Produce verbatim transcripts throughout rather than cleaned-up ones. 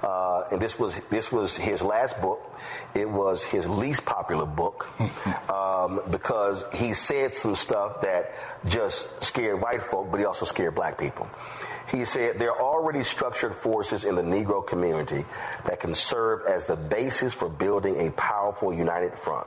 Uh, and this was this was his last book. It was his least popular book um, because he said some stuff that just scared white folk, but he also scared black people. He said there are already structured forces in the Negro community that can serve as the basis for building a powerful united front.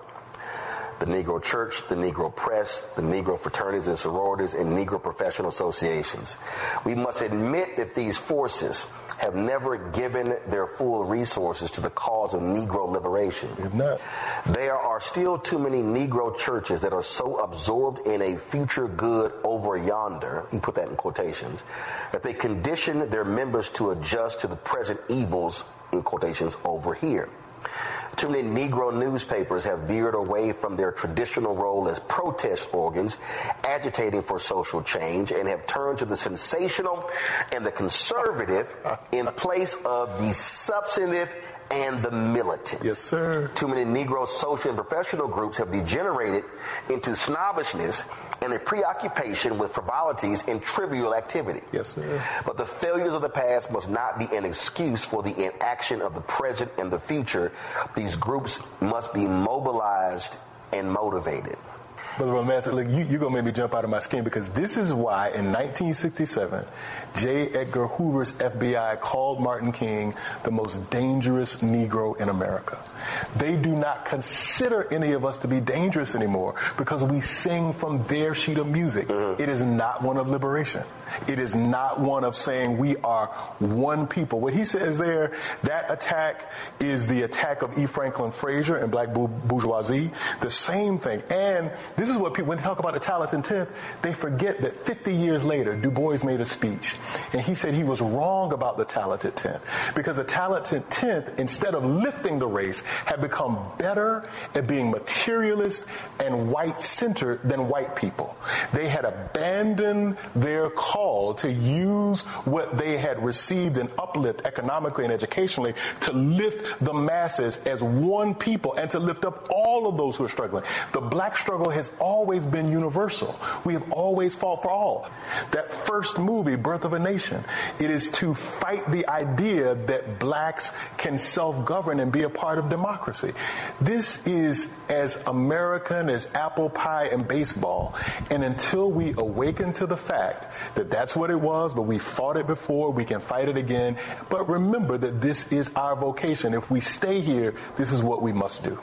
The Negro Church, the Negro Press, the Negro fraternities and sororities, and Negro professional associations. We must admit that these forces have never given their full resources to the cause of Negro liberation. If not. There are still too many Negro churches that are so absorbed in a future good over yonder, he put that in quotations, that they condition their members to adjust to the present evils, in quotations, over here. Too many Negro newspapers have veered away from their traditional role as protest organs, agitating for social change, and have turned to the sensational and the conservative in place of the substantive and the militant. Yes, sir. Too many Negro social and professional groups have degenerated into snobbishness and a preoccupation with frivolities and trivial activity. Yes, sir. But the failures of the past must not be an excuse for the inaction of the present and the future. These groups must be mobilized and motivated. Brother Romancik, look, you, you're going to make me jump out of my skin, because this is why in nineteen sixty-seven, J. Edgar Hoover's F B I called Martin King the most dangerous Negro in America. They do not consider any of us to be dangerous anymore because we sing from their sheet of music. Mm-hmm. It is not one of liberation. It is not one of saying we are one people. What he says there, that attack is the attack of E. Franklin Frazier and black bourgeoisie, the same thing. And this is what people, when they talk about the Talented Tenth, they forget that fifty years later, Du Bois made a speech, and he said he was wrong about the Talented Tenth, because the Talented Tenth, instead of lifting the race, had become better at being materialist and white-centered than white people. They had abandoned their call to use what they had received in uplift economically and educationally to lift the masses as one people and to lift up all of those who are struggling. The black struggle has always been universal. We have always fought for all. That first movie, Birth of a Nation, it is to fight the idea that blacks can self-govern and be a part of democracy. This is as American as apple pie and baseball. And until we awaken to the fact that that's what it was, but we fought it before, we can fight it again. But remember that this is our vocation. If we stay here, this is what we must do.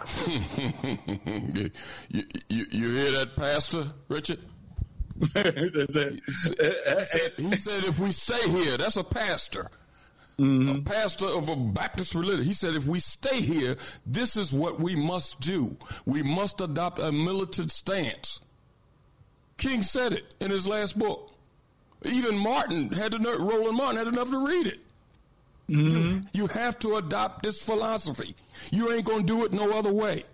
you, you, you hear that, Pastor Richard? he, said, he said if we stay here, that's a pastor. Mm-hmm. A pastor of a Baptist religion. He said, if we stay here, this is what we must do. We must adopt a militant stance. King said it in his last book. Even Martin had enough, Roland Martin had enough to read it. Mm-hmm. You, you have to adopt this philosophy. You ain't going to do it no other way.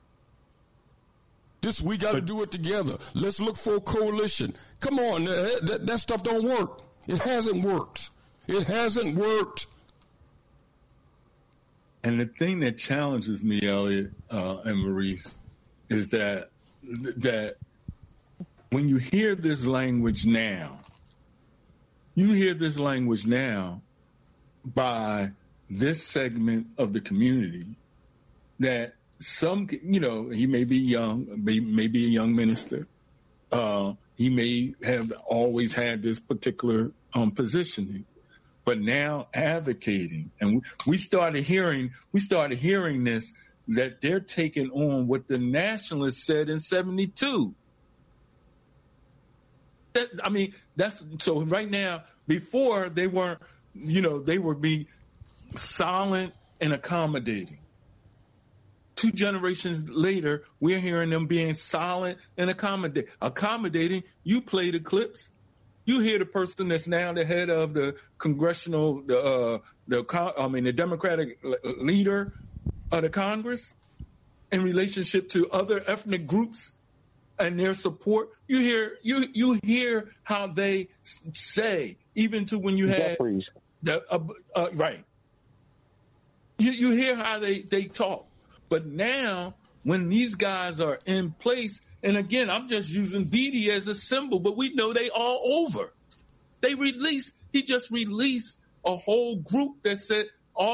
This, we got to do it together. Let's look for a coalition. Come on, that, that, that stuff don't work. It hasn't worked. It hasn't worked. And the thing that challenges me, Elliot uh, and Maurice, is that that when you hear this language now, you hear this language now by this segment of the community that some, you know, he may be young, may, may be a young minister. Uh, he may have always had this particular um, positioning. But now advocating, and we started hearing, we started hearing this, that they're taking on what the nationalists said in seventy-two. That, I mean, that's, so right now, before they weren't, you know, they were being silent and accommodating. Two generations later, we're hearing them being silent and accommodate, accommodating. You play the clips. You hear the person that's now the head of the congressional, the, uh, the I mean, the Democratic leader of the Congress in relationship to other ethnic groups and their support. You hear, you you hear how they say, even to when you had the uh, uh, right. You you hear how they they talk, but now when these guys are in place. And again, I'm just using Beatty as a symbol, but we know they all over. They released, he just released a whole group that said